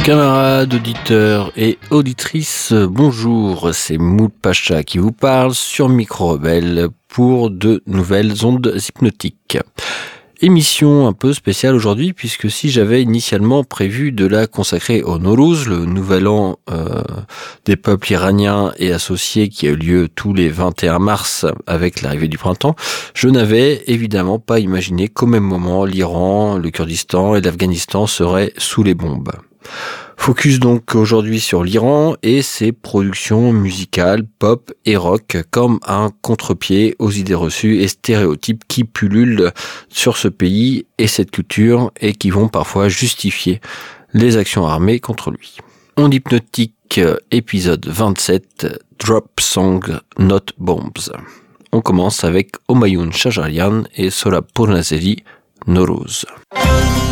Camarades, auditeurs et auditrices, bonjour, c'est Mout Pacha qui vous parle sur Micro Rebelle pour de nouvelles ondes hypnotiques. Émission un peu spéciale aujourd'hui puisque si j'avais initialement prévu de la consacrer au Nowruz, le nouvel an des peuples iraniens et associés qui a eu lieu tous les 21 mars avec l'arrivée du printemps, je n'avais évidemment pas imaginé qu'au même moment l'Iran, le Kurdistan et l'Afghanistan seraient sous les bombes. Focus donc aujourd'hui sur l'Iran et ses productions musicales, pop et rock comme un contre-pied aux idées reçues et stéréotypes qui pullulent sur ce pays et cette culture et qui vont parfois justifier les actions armées contre lui. Onde hypnotique, épisode 27, Drop Song Not Bombs. On commence avec Humayun Shajarian et Sohrab Pournazeri, Nowruz.